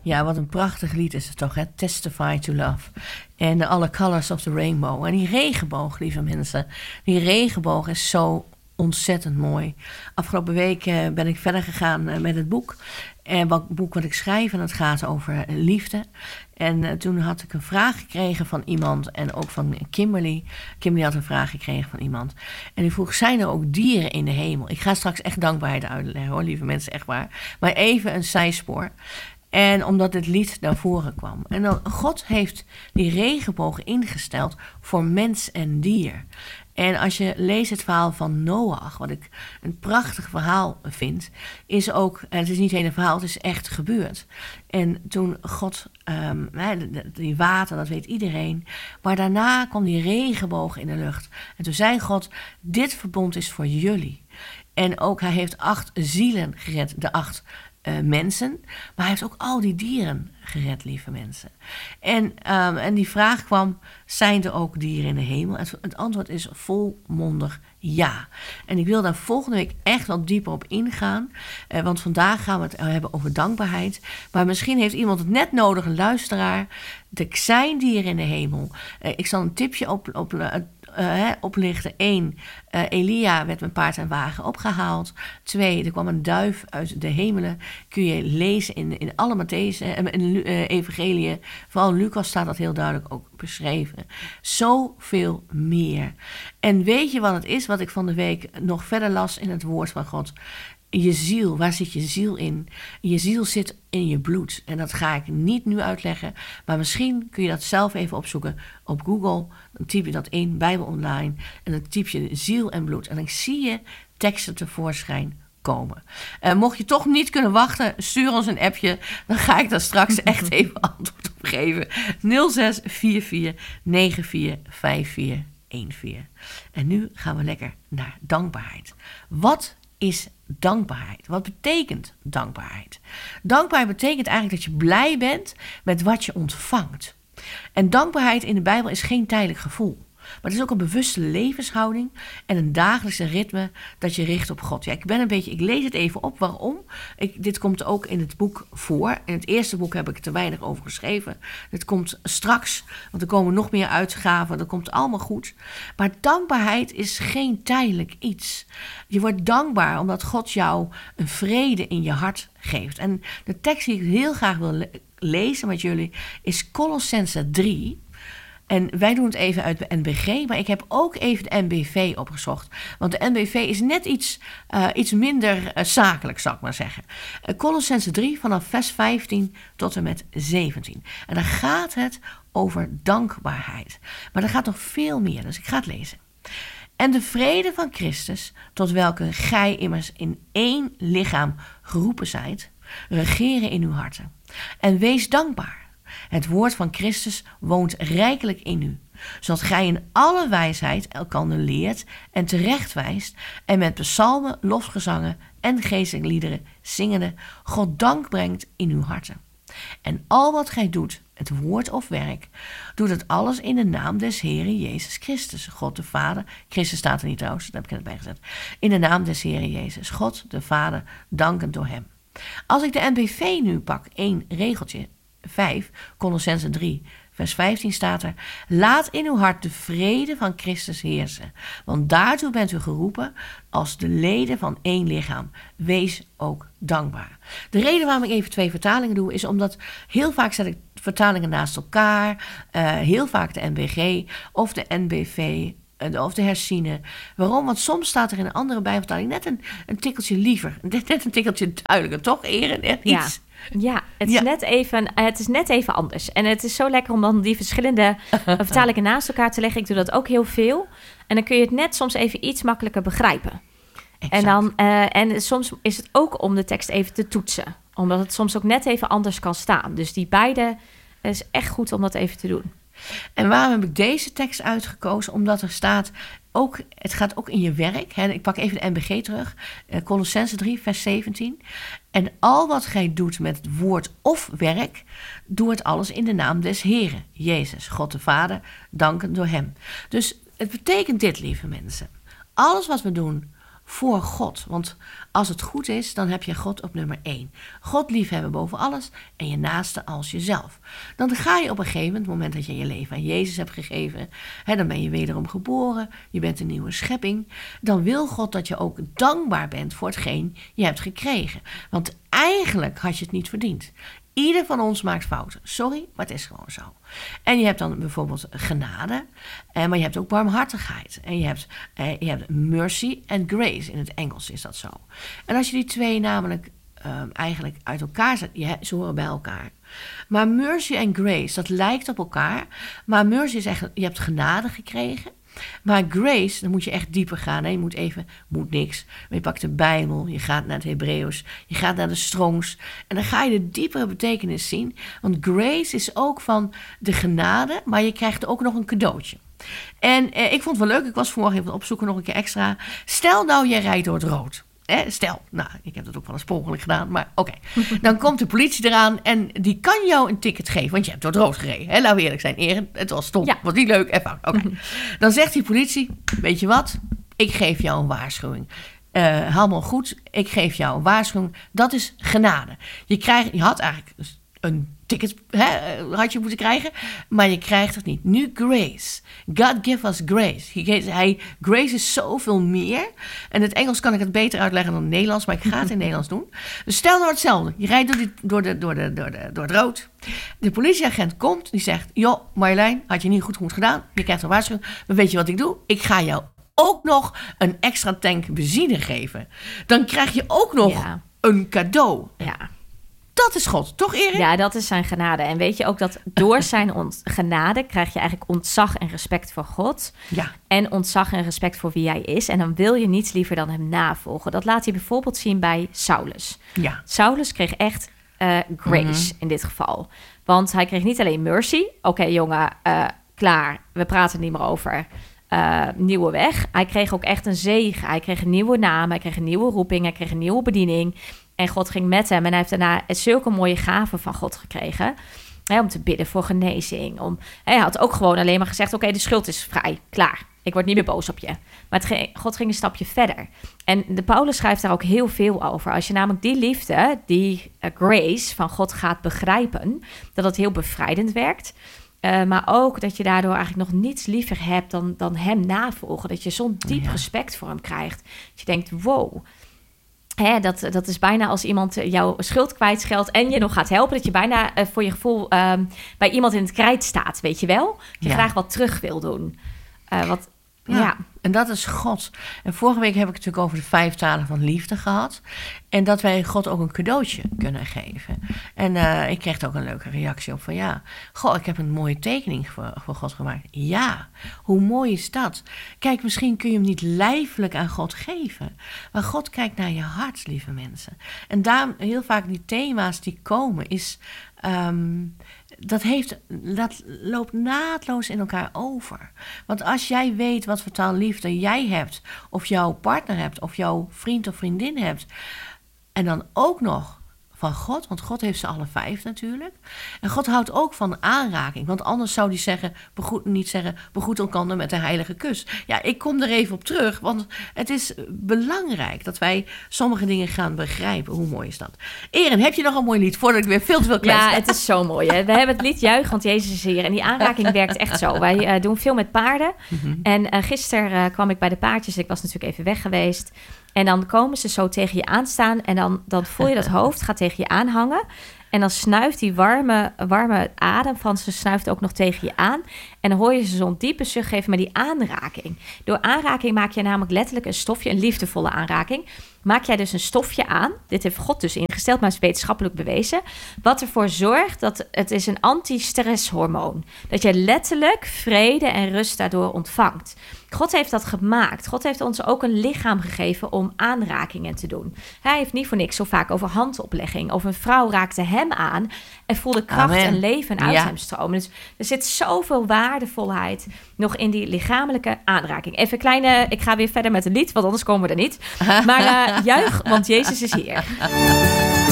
Ja, wat een prachtig lied is het toch, hè? Testify to Love. En All Colors of the Rainbow. En die regenboog, lieve mensen. Die regenboog is zo ontzettend mooi. Afgelopen week ben ik verder gegaan met het boek. En wat boek wat ik schrijf, en het gaat over liefde. En toen had ik een vraag gekregen van iemand. En ook van Kimberly. Kimberly had een vraag gekregen van iemand. En die vroeg, zijn er ook dieren in de hemel? Ik ga straks echt dankbaarheid uitleggen hoor, lieve mensen, echt waar. Maar even een zijspoor. En omdat het lied naar voren kwam. En dan, God heeft die regenboog ingesteld voor mens en dier. En als je leest het verhaal van Noach, wat ik een prachtig verhaal vind, is ook, het is niet alleen een verhaal, het is echt gebeurd. En toen God, die water, dat weet iedereen, maar daarna kwam die regenboog in de lucht. En toen zei God, dit verbond is voor jullie. En ook hij heeft 8 zielen gered, de 8 mensen, maar hij heeft ook al die dieren gered, lieve mensen. En die vraag kwam, zijn er ook dieren in de hemel? Het antwoord is volmondig ja. En ik wil daar volgende week echt wat dieper op ingaan, want vandaag gaan we het hebben over dankbaarheid. Maar misschien heeft iemand het net nodig, een luisteraar. Er zijn dieren in de hemel. Ik zal een tipje oplichten. 1, Elia werd met paard en wagen opgehaald. 2, er kwam een duif uit de hemelen. Kun je lezen in alle Matthäus en evangeliën. Vooral in Lucas staat dat heel duidelijk ook beschreven. Zoveel meer. En weet je wat het is, wat ik van de week nog verder las in het woord van God? Je ziel, waar zit je ziel in? Je ziel zit in je bloed. En dat ga ik niet nu uitleggen. Maar misschien kun je dat zelf even opzoeken op Google. Dan typ je dat in, Bijbel Online. En dan typ je ziel en bloed. En dan zie je teksten tevoorschijn komen. Mocht je toch niet kunnen wachten, stuur ons een appje. Dan ga ik daar straks echt even antwoord op geven. 0644945414. En nu gaan we lekker naar dankbaarheid. Wat is dankbaarheid? Wat betekent dankbaarheid? Dankbaarheid betekent eigenlijk dat je blij bent met wat je ontvangt. En dankbaarheid in de Bijbel is geen tijdelijk gevoel. Maar het is ook een bewuste levenshouding en een dagelijkse ritme dat je richt op God. Ja, ik lees het even op. Waarom? Dit komt ook in het boek voor. In het eerste boek heb ik er te weinig over geschreven. Dit komt straks, want er komen nog meer uitgaven. Dat komt allemaal goed. Maar dankbaarheid is geen tijdelijk iets. Je wordt dankbaar omdat God jou een vrede in je hart geeft. En de tekst die ik heel graag wil lezen met jullie is Kolossenzen 3. En wij doen het even uit de NBG, maar ik heb ook even de NBV opgezocht. Want de NBV is net iets minder zakelijk, zal ik maar zeggen. Kolossenzen 3 vanaf vers 15 tot en met 17. En dan gaat het over dankbaarheid. Maar er gaat nog veel meer, dus ik ga het lezen. En de vrede van Christus, tot welke gij immers in één lichaam geroepen zijt, regeren in uw harten. En wees dankbaar. Het woord van Christus woont rijkelijk in u, zodat gij in alle wijsheid elkander leert en terechtwijst en met psalmen, lofgezangen en geestelijke liederen zingende God dank brengt in uw harten. En al wat gij doet, het woord of werk, doet het alles in de naam des Heren Jezus Christus, God de Vader. Christus staat er niet trouwens, dat heb ik er net bij gezet. In de naam des Heren Jezus, God de Vader, dankend door hem. Als ik de NBV nu pak, 1 regeltje, 5, Kolossenzen 3, vers 15 staat er: laat in uw hart de vrede van Christus heersen, want daartoe bent u geroepen als de leden van één lichaam. Wees ook dankbaar. De reden waarom ik even 2 vertalingen doe, is omdat heel vaak zet ik vertalingen naast elkaar. Heel vaak de NBG of de NBV of de herziene. Waarom? Want soms staat er in een andere Bijbelvertaling net een tikkeltje liever. Net een tikkeltje duidelijker, toch? Net iets. Ja, het is net even anders. En het is zo lekker om dan die verschillende vertalingen naast elkaar te leggen. Ik doe dat ook heel veel. En dan kun je het net soms even iets makkelijker begrijpen. Exact. En soms is het ook om de tekst even te toetsen. Omdat het soms ook net even anders kan staan. Dus die beide is echt goed om dat even te doen. En waarom heb ik deze tekst uitgekozen? Omdat er staat, het gaat ook in je werk. Hè? Ik pak even de NBG terug. Kolossenzen 3, vers 17. En al wat gij doet met het woord of werk, doe het alles in de naam des Heren, Jezus, God de Vader, dankend door hem. Dus het betekent dit, lieve mensen. Alles wat we doen, voor God. Want als het goed is, dan heb je God op nummer 1. God liefhebben boven alles en je naaste als jezelf. Dan ga je op een gegeven moment, het moment dat je je leven aan Jezus hebt gegeven, dan ben je wederom geboren, je bent een nieuwe schepping. Dan wil God dat je ook dankbaar bent voor hetgeen je hebt gekregen. Want eigenlijk had je het niet verdiend. Ieder van ons maakt fouten. Sorry, maar het is gewoon zo. En je hebt dan bijvoorbeeld genade, maar je hebt ook barmhartigheid. En je hebt mercy en grace. In het Engels is dat zo. En als je die twee namelijk eigenlijk uit elkaar zet, ze horen bij elkaar. Maar mercy en grace, dat lijkt op elkaar. Maar mercy is echt, je hebt genade gekregen. Maar grace, dan moet je echt dieper gaan. Hè? Je moet niks. Maar je pakt de Bijbel, je gaat naar het Hebreeuws, je gaat naar de Strongs. En dan ga je de diepere betekenis zien. Want grace is ook van de genade, maar je krijgt ook nog een cadeautje. En ik vond het wel leuk, ik was vanmorgen even opzoeken nog een keer extra. Stel nou, jij rijdt door het rood. Stel, nou, ik heb dat ook wel eens per ongeluk gedaan, maar oké. Dan komt de politie eraan en die kan jou een ticket geven, want je hebt door het rood gereden. Laten we eerlijk zijn, Eren, het was stom, was niet leuk, even. Oké. Dan zegt die politie, weet je wat, ik geef jou een waarschuwing. Helemaal goed, ik geef jou een waarschuwing. Dat is genade. Je had eigenlijk een ticket had je moeten krijgen, maar je krijgt het niet. Nu grace. God give us grace. Grace is zoveel meer. En in het Engels kan ik het beter uitleggen dan in het Nederlands, maar ik ga het in het Nederlands doen. Dus stel nou hetzelfde. Je rijdt door het rood. De politieagent komt, die zegt, joh, Marjolein, had je niet goed gedaan. Je krijgt een waarschuwing. Maar weet je wat ik doe? Ik ga jou ook nog een extra tank benzine geven. Dan krijg je ook nog een cadeau. Ja. Dat is God, toch Erik? Ja, dat is zijn genade. En weet je ook dat door zijn genade krijg je eigenlijk ontzag en respect voor God. Ja. En ontzag en respect voor wie hij is. En dan wil je niets liever dan hem navolgen. Dat laat hij bijvoorbeeld zien bij Saulus. Ja. Saulus kreeg echt grace in dit geval. Want hij kreeg niet alleen mercy. Oké, jongen, klaar. We praten er niet meer over. Nieuwe weg. Hij kreeg ook echt een zegen. Hij kreeg een nieuwe naam. Hij kreeg een nieuwe roeping. Hij kreeg een nieuwe bediening. En God ging met hem. En hij heeft daarna zulke mooie gaven van God gekregen. Om te bidden voor genezing. Hij had ook gewoon alleen maar gezegd, oké, de schuld is vrij. Klaar. Ik word niet meer boos op je. Maar God ging een stapje verder. En de Paulus schrijft daar ook heel veel over. Als je namelijk die liefde, die grace van God gaat begrijpen, dat het heel bevrijdend werkt. Maar ook dat je daardoor eigenlijk nog niets liever hebt dan hem navolgen. Dat je zo'n diep respect voor hem krijgt. Dat je denkt, wow. Dat is bijna als iemand jouw schuld kwijtscheldt en je nog gaat helpen. Dat je bijna voor je gevoel bij iemand in het krijt staat, weet je wel? Dat je graag wat terug wil doen. En dat is God. En vorige week heb ik het natuurlijk over de 5 talen van liefde gehad. En dat wij God ook een cadeautje kunnen geven. En ik kreeg er ook een leuke reactie op van ik heb een mooie tekening voor God gemaakt. Ja, hoe mooi is dat? Kijk, misschien kun je hem niet lijfelijk aan God geven. Maar God kijkt naar je hart, lieve mensen. En daarom heel vaak die thema's die komen is... Dat loopt naadloos in elkaar over. Want als jij weet wat voor taal liefde jij hebt, of jouw partner hebt, of jouw vriend of vriendin hebt, en dan ook nog van God, want God heeft ze alle 5 natuurlijk. En God houdt ook van aanraking, want anders zou hij begroet elkaar met een heilige kus. Ja, ik kom er even op terug, want het is belangrijk dat wij sommige dingen gaan begrijpen. Hoe mooi is dat? Eren, heb je nog een mooi lied voordat ik weer veel te veel kletsen? Ja, het is zo mooi. Hè? We hebben het lied Juich, want Jezus is hier. En die aanraking werkt echt zo. Wij doen veel met paarden. En gisteren kwam ik bij de paardjes. Ik was natuurlijk even weg geweest. En dan komen ze zo tegen je aanstaan. En dan voel je dat hoofd gaat tegen je aanhangen. En dan snuift die warme adem van ze snuift ook nog tegen je aan. En dan hoor je ze zo'n diepe zucht geven met die aanraking. Door aanraking maak je namelijk letterlijk een stofje, een liefdevolle aanraking. Maak jij dus een stofje aan. Dit heeft God dus ingesteld, maar is wetenschappelijk bewezen. Wat ervoor zorgt dat het is een anti-stresshormoon. Dat je letterlijk vrede en rust daardoor ontvangt. God heeft dat gemaakt. God heeft ons ook een lichaam gegeven om aanrakingen te doen. Hij heeft niet voor niks zo vaak over handoplegging. Of een vrouw raakte hem aan en voelde kracht en leven uit hem stromen. Dus er zit zoveel waardevolheid nog in die lichamelijke aanraking. Even kleine, ik ga weer verder met het lied, want anders komen we er niet. Maar juich, want Jezus is hier.